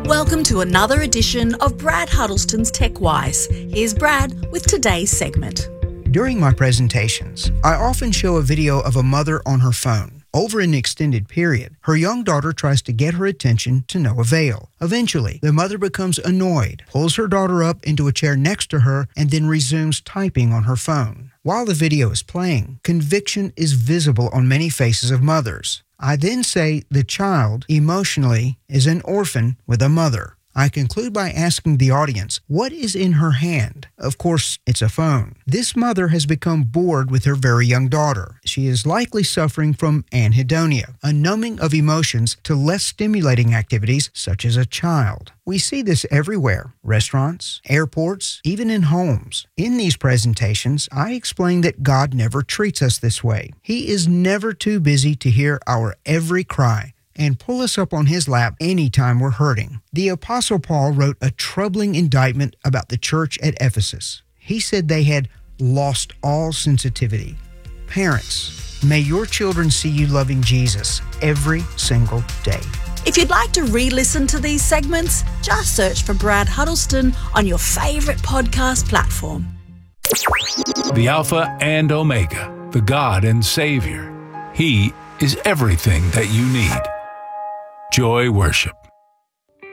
Welcome to another edition of Brad Huddleston's TechWise. Here's Brad with today's segment. During my presentations, I often show a video of a mother on her phone. Over an extended period, her young daughter tries to get her attention to no avail. Eventually, the mother becomes annoyed, pulls her daughter up into a chair next to her, and then resumes typing on her phone. While the video is playing, conviction is visible on many faces of mothers. I then say the child, emotionally, is an orphan with a mother. I conclude by asking the audience, what is in her hand? Of course, it's a phone. This mother has become bored with her very young daughter. She is likely suffering from anhedonia, a numbing of emotions to less stimulating activities such as a child. We see this everywhere, restaurants, airports, even in homes. In these presentations, I explain that God never treats us this way. He is never too busy to hear our every cry and pull us up on his lap anytime we're hurting. The Apostle Paul wrote a troubling indictment about the church at Ephesus. He said they had lost all sensitivity. Parents, may your children see you loving Jesus every single day. If you'd like to re-listen to these segments, just search for Brad Huddleston on your favourite podcast platform. The Alpha and Omega, the God and Savior. He is everything that you need. Joy Worship.